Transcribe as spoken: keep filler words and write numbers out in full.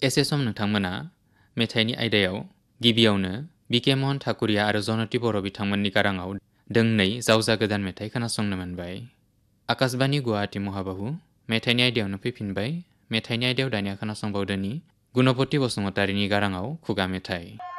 एसे सम नोंथांमोना मेथाइनि आयदायाव गिबियावनो बिके महन ठाकुरिया आरो जनति बर' बिथांमोननि गाराङाव दोंनै जावजा गोदान मेथाइ खोनासंनो मोनबाय। आकाशबाणी गुवाहाटी महाबाहु मेथाइनि आयदायावनो फैफिनबाय। मेथाइनि आयदायाव दानिया खोनासंबावदोनि गुणपति बसुमतारीनि गाराङाव खुगा मेथाइ।